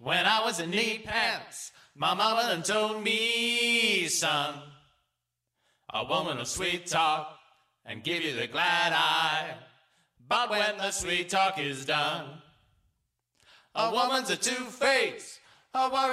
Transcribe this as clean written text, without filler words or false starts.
When I was in neat pants, my mama done told me, son, a woman will sweet talk and give you the glad eye. But when the sweet talk is done, a woman's a two-face, a worry